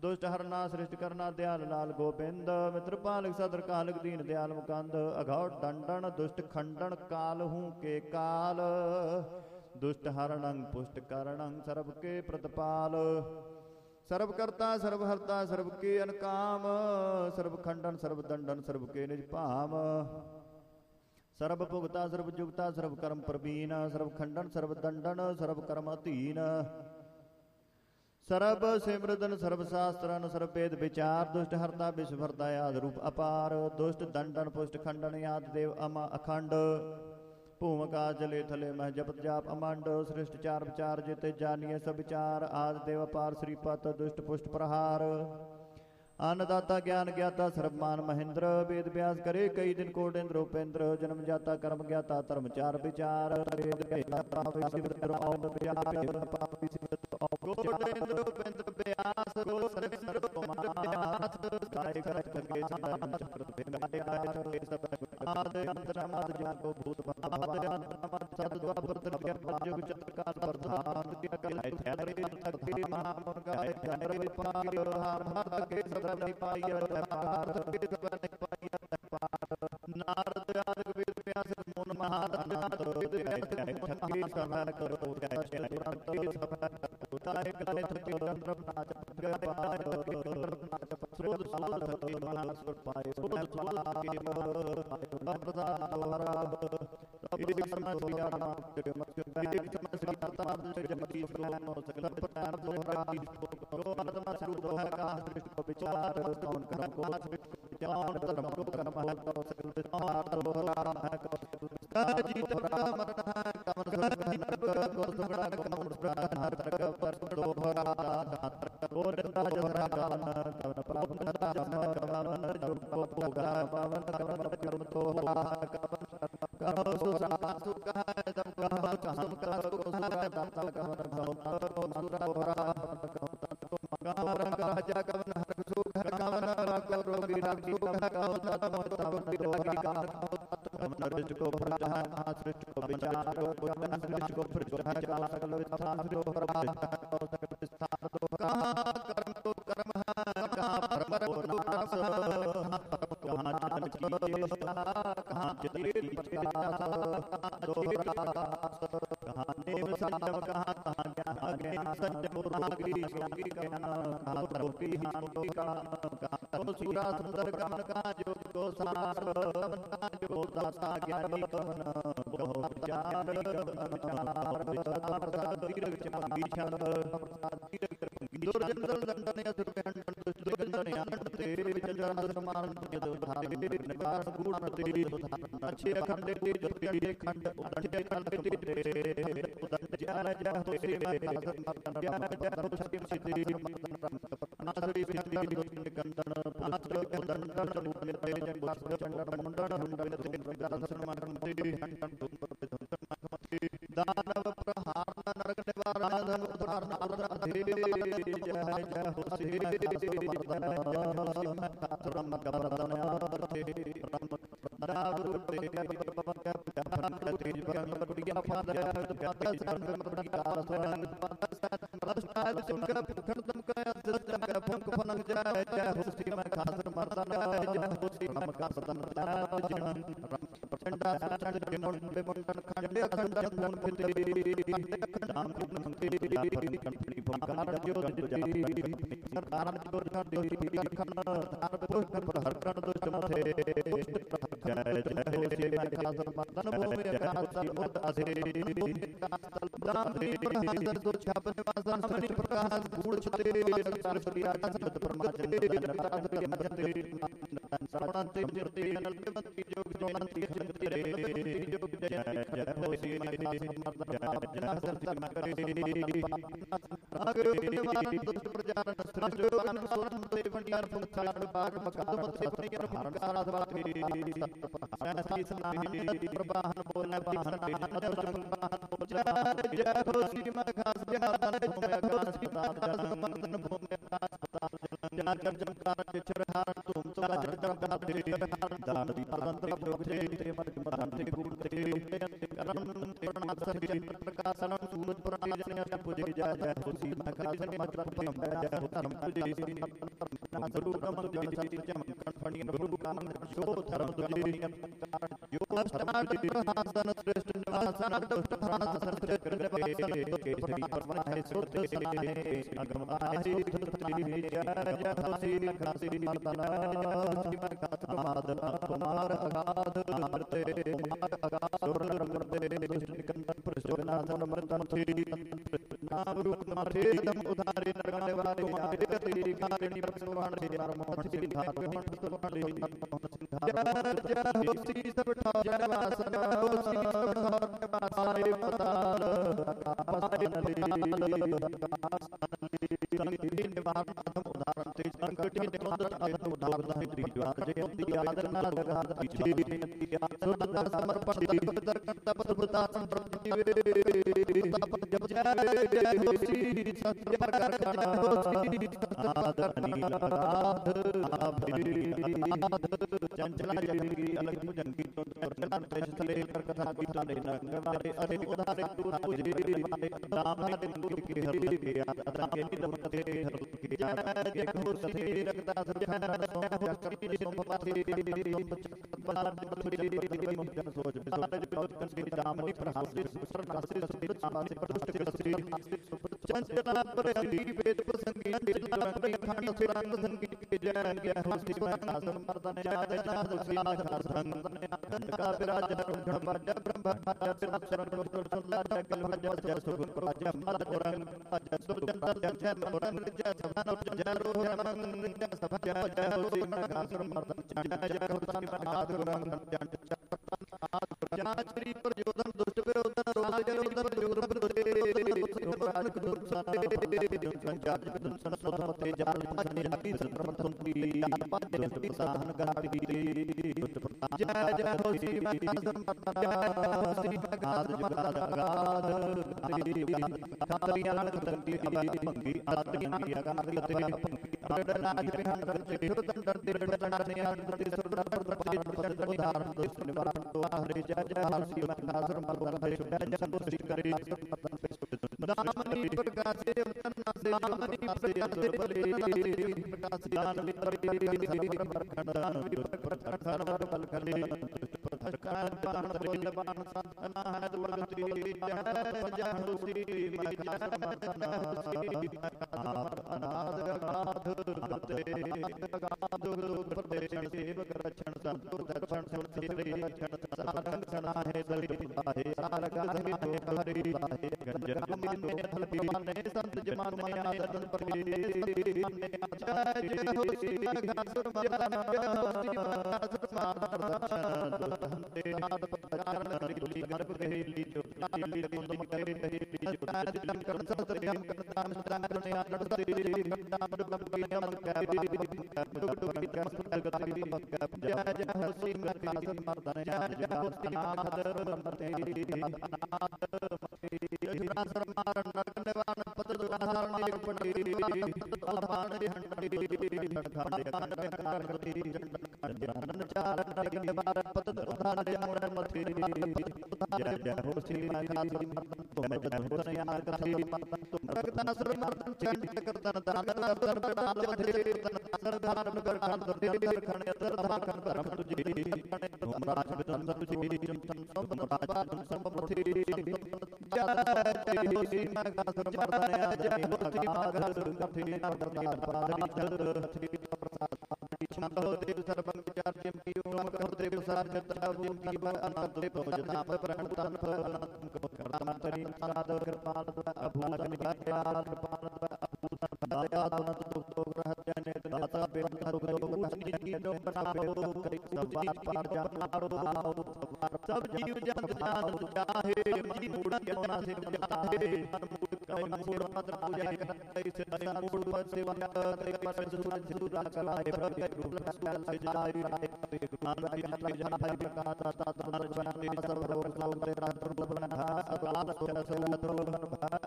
दुष्ट हरना सृष्ट करना दयाल लाल गोबिंद। मित्र पालक सदर कालक दीन दयाल मुकंद। अघौट दंडन दुष्ट खंडन काल हूँ के काल। दुष्ट हरणं पुष्ट करणं सर्व के प्रतिपाल। सर्व करता सर्व हरता सर्व के अनकाम। सर्व खंडन सर्व दंडन सर्व के निज भाम। सर्व भुगता सर्व जुगता सर्व कर्म प्रवीण। सर्व खंडन सर्व दंडन सर्व कर्म अधीन। सर्व सिमृदन सर्व शास्त्रन सर्व वेद विचार। दुष्ट हरता विश्व हरता आदि रूप अपार। दुष्ट दंडन पुष्ट खंडन आदि देव अमा अखंड। भूमिका जले थले मह जपत जाप अमंड। सृष्ट चार विचार जेते जानिए सब विचार। आदि देव अपार श्रीपत दुष्ट पुष्ट प्रहार। अन्नदाता ज्ञान ज्ञाता सर्वमान महेंद्र। वेद व्यास करे कई दिन कोट इंद्र उपेंद्र। जन्म जाता कर्म ज्ञाता धर्म चार विचार। नारद आदि वेद व्यास मोन महादानत। सभा करो उतारे गले थके चंद्र नाच गवाय। स्रोत साल थके महासुर पाए। स्रोत साल के प्रसाद दोहरा। इस समय सिया नाम के मत के समस्या तार जगती स्रोत सकल प्रकार दोहरा। जो आत्मा स्वरूप है का दृष्टि को विचार। कौन कर्म को ज्ञान कर्म को कर्म है तो सकल विचार दोहरा है। जीत का मरना है कमर सुख को सुगड़ा कमर प्राण हर पर दोहरा। और राजरा गान कवन प्राप्त राम कवन जो को भोगा पावन कवन कर्म दोहरा। कहो सुख है तब कहो हम करो सुरा दाता कवन भवता तो मधुरा दोहरा। कहो रंग राजा कवन हर सुख है कवन को रोगी राग सुख है कहो तब तवन दोहरा। कवन सृष्ट को प्रजा सृष्ट को विचार। कवन सृष्ट को प्रजा सकल विस्तार दोहरा। सकल विस्तार दोहरा। कर्म तो कर्म है कहाँ परम को नाश। कहाँ जन की कहाँ चले दोहरा। कहाँ नेम संयम कहाँ कहाँ ज्ञान संयम रोगी योगी ज्ञान। कहाँ रोगी हानि कहाँ सुरा सुंदर कवन कहाँ योग को सार। कवन कहाँ जो दाता ज्ञानी कवन कहो विचार। दुर्जन दंडन असुर खंडन दुष्ट दंडन आनंद तेरे विचंद्र समान यदु धारे निवार गुण तेरे अच्छे अखंड तेरे ज्योति खंड उदंड खंड तेरे उदंड ज्ञान जह तो श्री में साधन मर्दन ज्ञान जह तो श्री सिद्धि नासरी सिद्धि कंदन पात्र उदंडन रूप तेरे जन वासुदेव चंडन मुंडन मुंडन तेरे दर्शन मरण तेरे दानव प्रहार नरक निवारण धन उद्धार नारद जय जय हो श्री मर्दन ब्रह्म कबरदन दावरु तेरे पवन का पवन तेज पवन बढ़िया फादर प्यादा संग बढ़िया स्वरंग अष्टाद चमका खंडम का सिस्टम का फंक फनक जय जय हो श्री मैं खासर मर्दन जय हो श्री मम का सदन जन प्रचंडा चंड के मुंड मुंडन खंड खंडन गुण पिते नाम गुण तेरी कंपनी भंकार जो सरदार जो देवी खंड तार पुष्ट पर हर कण दुष्ट मथे जय जय हो श्री मैं खासर मर्दन भूमि आकाश मुद अधे दानी प्रहसन दो छाप निवासन सृष्टि प्रकाश गूढ़ छते संसार सूर्य आकाश परमाचंद नटराज के मजते श्रवणंते निर्ते अनलवंती जोग जोनंती खंडते रे जोग जय जय हो श्री मैं खासर मर्दन जना सरति में करे आगे निवारण दुष्ट प्रजारण सृष्टि वन सोरन देवनियार फुलचार बाग मकान मत्स्य नियर हरकार आधवात सहसी सनाही प्रवाहन बोलने वाहन वाहन जय जय हो श्री मैं खासर मर्दन भूमि आकाश मर्दन भूमि आकाश कर जमकार चिचर हार तुम तो गाजर जमकार दे दान दी तंत्र जोगते ते मत मदान ते गुणते करम ते प्रणासर के प्रकाशनम सूरज पुराण जन पूजे जय जय हो सी मकासन मत पम जय हो धर्म तुझे गुरु कम जन सत्य जम कंठणी गुरु काम जो धर्म तुझे यो अष्टाद प्रहासन श्रेष्ठ निवासन दुष्ट प्रहासन श्रेष्ठ निवासन के श्री परम है सुत से अगम आसी धुत्री जय जय हसी खासी मर्दना शिव खात मादन कुमार अगाध अमृते कुमार अगाध सुर रमते दुष्ट निकंदन प्रचोदनाथन मर्दन थी नाम रूप माथे दम उधारे नरगण वाले कुमारे तेरी कारिणी प्रसवान से मोहन श्री धार मोहन प्रसवान जय जय होसी सब ठाव वासन होसी सब ठाव वासारे पताल आपासे नली संकटी निवारण अधम उदाहरण ते संकटी निवारण अधम उदाहरण है त्रिज्वार जय दियादर ना लगात पीछे दिया सुरता समर्पण दर तप सुरता संप्रति तप जब जय होसी सत्य प्रकार करना होसी आदरणी आराध आभीराध चंचला जंगी अलग भुजंगी तो चला तेज तले कर कथा की ताले नंगवारे अरे उदारे तुझे राम ने तुमको के हृदय के अता के दमते हृदय के देखो सथे रखता सखना सो चक्की सोम पाथे बना बलुरी मुक्तन सोच बिसोज बिसोज के दामनी प्रहासी सुसर नासी सती आसे प्रदुष्ट के श्री चंचला पर वेद प्रसंगी चिल्लांगी खंड सुरंग संगीत के जय जय हो शिव नासन मर्दन आदना दुसिया संग का विराज गण भज ब्रह्म भज शरण सुल्ला जगल भज जय सुख प्रज मद पुरंग भज सुजंतर जय पुरंग जय सभन जय रोहन जय सभ जय जय हो शिव नासन मर्दन चंड जय हो शिव नासन रंग चंड जय श्री प्रयोदन दुष्ट विरोधन रोज विरोधन विरोध विरोधे राज दुर्सन संजात दुर्सन सोधमते जाल पाने हकी संप्रमथुंती पाद दुष्ट साधन गाड़ी जय जय हो शिव नासन मर्दन श्री गाद जुगाद गाद खातरियां तंती अबाई मंगी आत्मी अगारी ते राज बिहान करते हिरदन डरते डरने आंतरि सुरदा पाद पद उदाहरण दुष्ट निवारण तो हरे जय जय हर शिव नासन मर्दन हरे जय जय संतुष्टि करे दामनी प्रकाशे अवतरना से दामनी प्रकाशे बले प्रकाश दान वितर प्रखंड प्रखंड बलखंडे प्रखंड पान बलवान संतना है दुर्गति जय जय हो श्री मकान मतना श्री अनाद अगाध भक्ते अगाध प्रदेशन सेवक रक्षण संतो दर्शन संतरे रक्षण सारंग सना है दलित बाहे सारगा है हरि बाहे गंजन में थल पीने संत जमान में आदर पर जय जय हो श्री घासुर मर्दन हंते हाथ पचारण करी गर्भ कहेली जो ली कुंदम कहेली जो दम कर सत्र हम करताम सदाम करने आदर से करताम दुर्गम के हम कैबी दुर्गम के गति जय जय हो श्री घासुर मर्दन जय जय हो श्री आदर मते रासर मारण नरकनेवान पद दुधारण निपटि अपान हंडि खंड करति जन चारण निवार पद दुधारण मुरण मथि जय जय हो श्री घासुर मर्दन तुम धुतन यार कथि तुम रक्तासुर मर्दन चंड करतन दान करतन बड़ाल मधे तन सर धारण कर खंड दिल खण अतर धारण धर्म तुझे तुम राज विदन तुझे चिंतन सब राज सब मथि जय जय हो श्री घासुर मर्दन जय हो श्री घासुर कथि नर्दन पादरी चल कथि प्रसाद छंदो देव सर्वं विचार्यं कियोम कहो देव साध्यतम जीव अनंत भोजनाप प्रणतन कर्तमंतरी साद कृपाल अभूत निकायाल कृपाल अभूत दयातनत दुखो ग्रहजने दाता बेंकर ऊंच नीच की नो बनाओ कई सब पार जानारो सब जीव जंत जान चाहे मनी मूड ज्ञान से चाहे मूड कई मूड मत पूजा कर कैसे दया मूड पर सेवा कर पर सूरज सूरा कराए प्रभु रूप से जाय राय ज्ञान की हट जन भाई प्रकाश ता तन ज्ञान सब रोग सब तेरा दुर्लभ बना सब आल तो